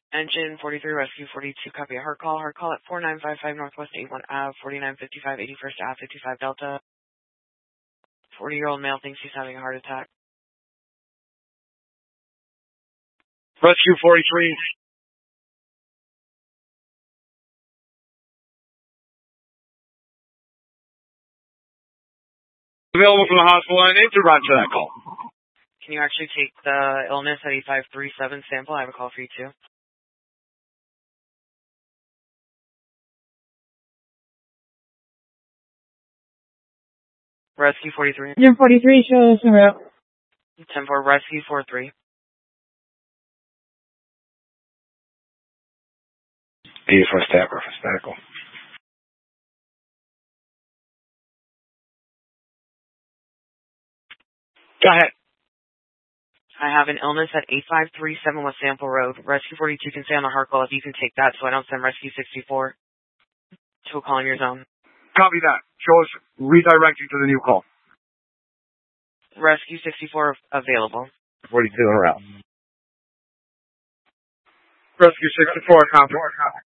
Engine 43, Rescue 42, copy a hard call. Hard call at 4955 Northwest 81 Ave, 4955 81st Ave, 55 Delta. 40-year-old male thinks he's having a heart attack. Rescue 43. Available from the hospital. I need to run to that call. Can you actually take the illness at 8537 sample? I have a call for you too. Rescue 43. Engine 43, show us around. 10-4, Rescue 43. 81st Ave, reference medical. Go ahead. I have an illness at 8537 West Sample Road. Rescue 42 can stay on the hard call if you can take that so I don't send Rescue 64 to a call in your zone. Copy that. Show us redirecting to the new call. Rescue 64 available. 42 en route. Rescue 64, copy.